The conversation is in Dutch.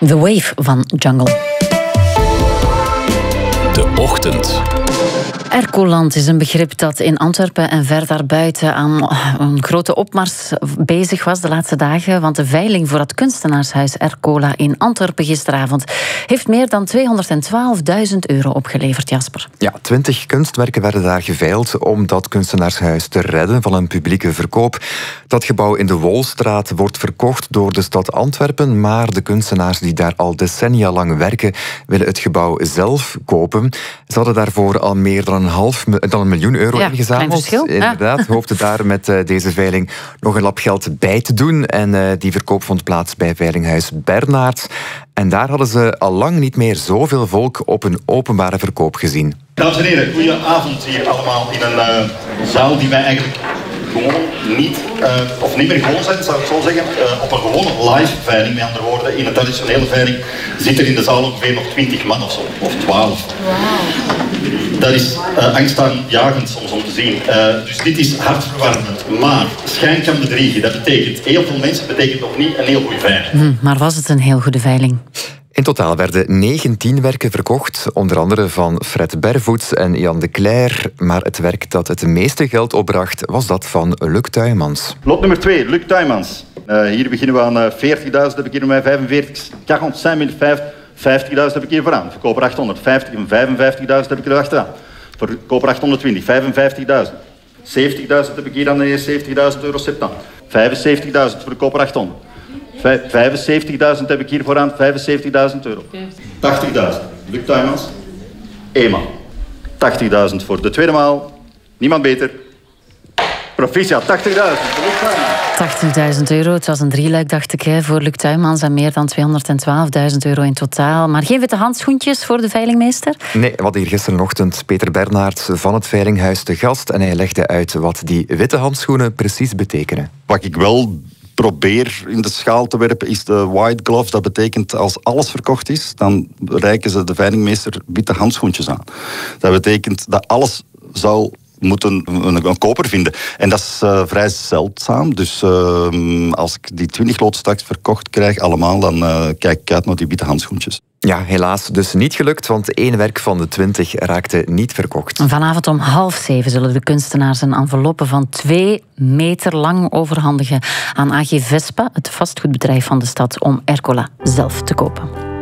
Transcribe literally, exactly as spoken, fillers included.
The Wave van Jungle. De Ochtend. Ercoland is een begrip dat in Antwerpen en ver daarbuiten aan een grote opmars bezig was de laatste dagen. Want de veiling voor het kunstenaarshuis Ercola in Antwerpen gisteravond heeft meer dan tweehonderdtwaalfduizend euro opgeleverd, Jasper. Ja, twintig kunstwerken werden daar geveild om dat kunstenaarshuis te redden van een publieke verkoop. Dat gebouw in de Wolstraat wordt verkocht door de stad Antwerpen, maar de kunstenaars die daar al decennia lang werken willen het gebouw zelf kopen. Ze hadden daarvoor al meer dan een half dan een miljoen euro ja, ingezameld. Inderdaad, ja. Hoopte daar met uh, deze veiling nog een lap geld bij te doen. En uh, die verkoop vond plaats bij Veilinghuis Bernard. En daar hadden ze al lang niet meer zoveel volk op een openbare verkoop gezien. Dames en heren, goeie avond hier allemaal in een uh, zaal die wij eigenlijk gewoon niet, uh, of niet meer gewoon zijn, zou ik zo zeggen, uh, op een gewone live veiling. Met andere woorden, in een traditionele veiling zit er in de zaal ongeveer nog twintig man of zo, of twaalf. Wow. Dat is uh, angstaanjagend soms om te zien. Uh, dus dit is hartverwarmend. Maar schijn kan bedriegen. Dat betekent, heel veel mensen betekent nog niet een heel goede veiling. Hm, maar was het een heel goede veiling? In totaal werden negentien werken verkocht, onder andere van Fred Bervoets en Jan de Cler. Maar het werk dat het meeste geld opbracht, was dat van Luc Tuymans. Lot nummer twee, Luc Tuymans. Uh, hier beginnen we aan uh, veertigduizend, dan beginnen we met vijfenveertig. vijftigduizend heb ik hier vooraan. Verkoper achthonderdvijftig en vijfenvijftigduizend heb ik er achteraan. Verkoper achthonderdtwintig, vijfenvijftigduizend. zeventigduizend heb ik hier aan de eerste zeventigduizend euro september. vijfenzeventigduizend, verkoper achthonderd. vijfenzeventigduizend heb ik hier vooraan, vijfenzeventigduizend euro. tachtigduizend, Luc Tuymans. Eenmaal. tachtigduizend voor de tweede maal. Niemand beter. Proficiat, tachtigduizend voor Luc Tuymans. tachtigduizend euro, het was een drieluik, dacht ik, hè, voor Luc Tuymans en meer dan tweehonderdtwaalfduizend euro in totaal. Maar geen witte handschoentjes voor de veilingmeester? Nee, we hadden hier gisterenochtend Peter Bernard van het Veilinghuis te gast en hij legde uit wat die witte handschoenen precies betekenen. Wat ik wel probeer in de schaal te werpen is de white gloves. Dat betekent als alles verkocht is, dan reiken ze de veilingmeester witte handschoentjes aan. Dat betekent dat alles zou moeten een, een koper vinden. En dat is uh, vrij zeldzaam. Dus uh, als ik die twintig loten straks verkocht krijg, allemaal, dan uh, kijk ik uit naar die witte handschoentjes. Ja, helaas dus niet gelukt, want één werk van de twintig raakte niet verkocht. Vanavond om half zeven zullen de kunstenaars een enveloppe van twee meter lang overhandigen aan A G Vespa, het vastgoedbedrijf van de stad, om Ercola zelf te kopen.